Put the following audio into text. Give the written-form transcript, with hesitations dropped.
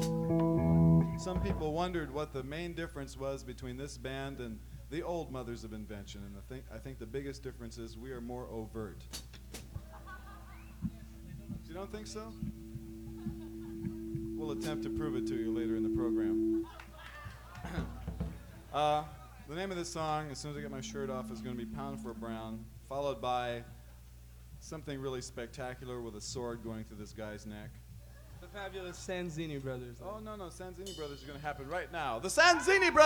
Some people wondered what the main difference was between this band and the old Mothers of Invention, and I think the biggest difference is we are more overt. You don't think so? We'll attempt to prove it to you later in the program. The name of this song, as soon as I get my shirt off, is going to be Pound for a Brown, followed by something really spectacular with a sword going through this guy's neck. The fabulous Sanzini brothers. Oh, no, Sanzini Brothers are going to happen right now. The Sanzini Brothers!